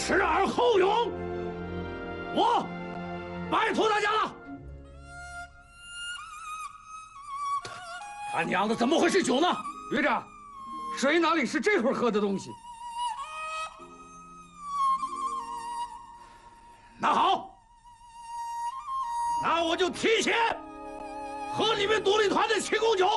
持而后勇。我拜托大家了。他娘的，怎么会是酒呢？ 旅长，水哪里是这会儿喝的东西？ 那好，那我就提前喝你们独立团的庆功酒。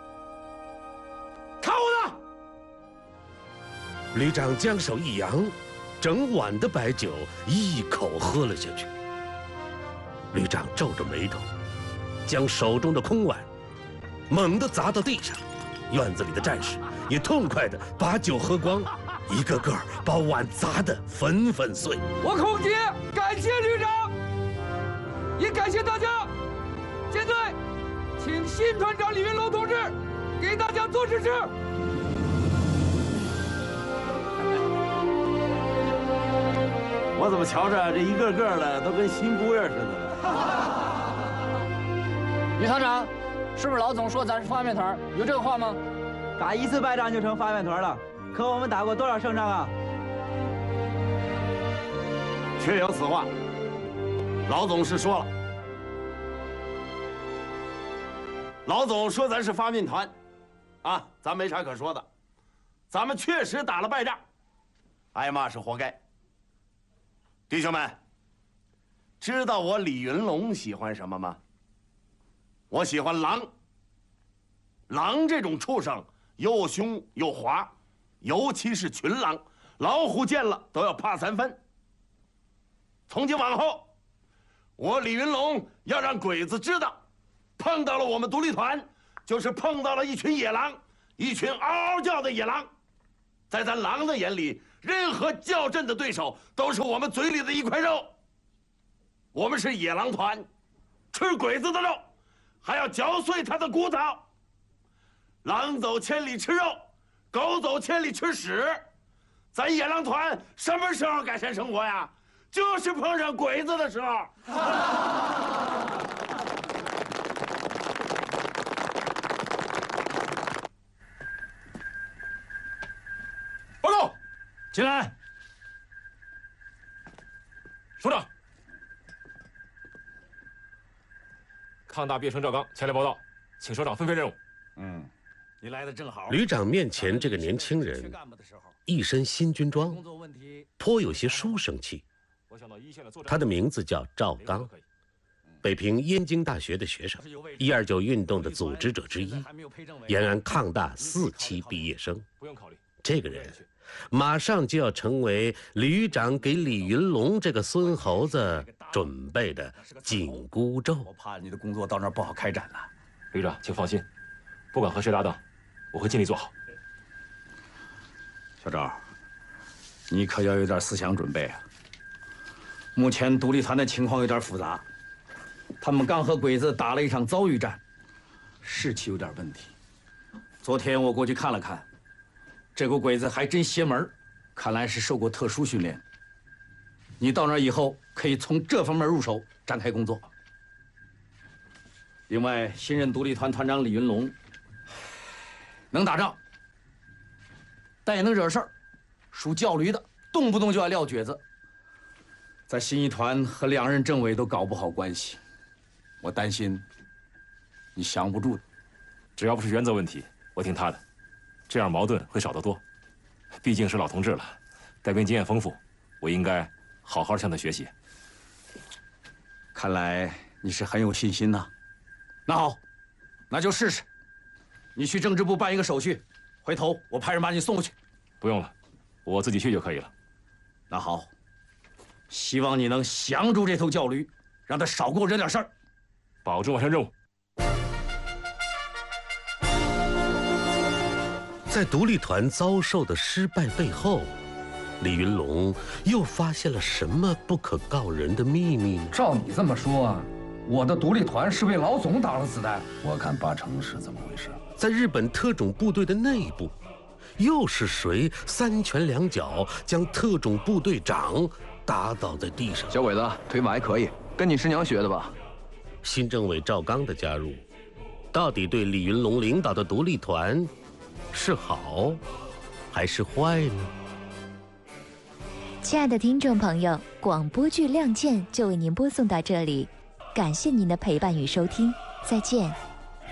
看我的！ 旅长将手一扬，整碗的白酒一口喝了下去。旅长皱着眉头，将手中的空碗猛地砸到地上。院子里的战士也痛快地把酒喝光，一个个把碗砸得粉粉碎。 我孔杰感谢旅长，也感谢大家。现在，请新团长李云龙同志给大家做指示。 我怎么瞧着这一个个的都跟新姑爷似的呢？ 女团长，是不是老总说咱是发面团？有这个话吗？ 打一次败仗就成发面团了，可我们打过多少胜仗啊？ 确有此话，老总是说了。老总说咱是发面团，啊，咱没啥可说的，咱们确实打了败仗，挨骂是活该。弟兄们，知道我李云龙喜欢什么吗？我喜欢狼。狼这种畜生又凶又滑，尤其是群狼，老虎见了都要怕3分。从今往后，我李云龙要让鬼子知道，碰到了我们独立团，就是碰到了一群野狼，一群嗷嗷叫的野狼。在咱狼的眼里，任何较真的对手都是我们嘴里的一块肉。我们是野狼团，吃鬼子的肉，还要嚼碎他的骨头。狼走千里吃肉，狗走千里吃屎。咱野狼团什么时候改善生活呀？就是碰上鬼子的时候。 报告， 进来。 首长，抗大毕业生赵刚前来报道，请首长分配任务。 你来的正好。 旅长面前这个年轻人，一身新军装，颇有些书生气。他的名字叫赵刚，北平燕京大学的学生，129运动的组织者之一，延安抗大4期毕业生。这个人马上就要成为旅长给李云龙这个孙猴子准备的紧箍咒。 我怕你的工作到那儿不好开展了。 旅长，请放心，不管和谁搭档，我会尽力做好。 小赵，你可要有点思想准备啊！目前独立团的情况有点复杂，他们刚和鬼子打了一场遭遇战，士气有点问题。昨天我过去看了看，这股鬼子还真邪门，看来是受过特殊训练。你到那儿以后，可以从这方面入手展开工作。另外，新任独立团团长李云龙能打仗，但也能惹事儿，属教驴的，动不动就要撂蹶子。在新一团和2任政委都搞不好关系，我担心你降不住的。 只要不是原则问题，我听他的，这样矛盾会少得多。毕竟是老同志了，带兵经验丰富，我应该好好向他学习。 看来你是很有信心呐。那好，那就试试。你去政治部办一个手续，回头我派人把你送过去。 不用了，我自己去就可以了。 那好，希望你能降住这头教驴，让他少给我惹点事儿。 保证完成任务。 在独立团遭受的失败背后，李云龙又发现了什么不可告人的秘密呢？ 照你这么说啊，我的独立团是为老总打了子弹。 我看80%是这么回事。 在日本特种部队的内部，又是谁3拳2脚将特种部队长打倒在地上？ 小鬼子腿法还可以，跟你师娘学的吧？ 新政委赵刚的加入，到底对李云龙领导的独立团是好还是坏呢？ 亲爱的听众朋友，广播剧《亮剑》就为您播送到这里，感谢您的陪伴与收听，再见。